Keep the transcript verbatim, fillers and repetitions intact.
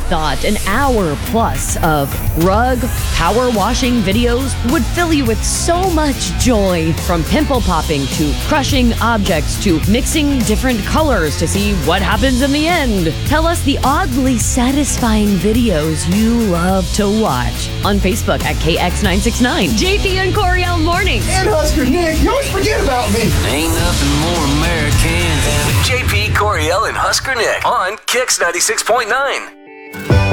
thought an hour plus of rug power washing videos would fill you with so much joy. From pimple popping to crushing objects to mixing different colors to see what happens in the end. Tell us the oddly satisfying videos you love to watch on Facebook at K X nine six nine. J P and Coriel Mornings. And Husker Nick, you always forget about me. Ain't nothing more American than J P, Coriel, and Husker Nick on Kix ninety-six point nine.